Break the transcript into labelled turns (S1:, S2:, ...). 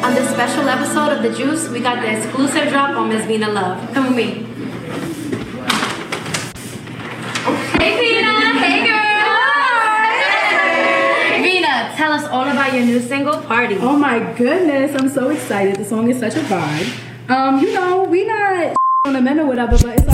S1: On this special episode of The Juice, we got the exclusive drop on Miss Vina Love. Come with me. Hey Vina! Hey girl! Hi! Vina, tell us all about your new single, Party.
S2: Oh my goodness, I'm so excited. The song is such a vibe. You know, we not on the men or whatever, but it's like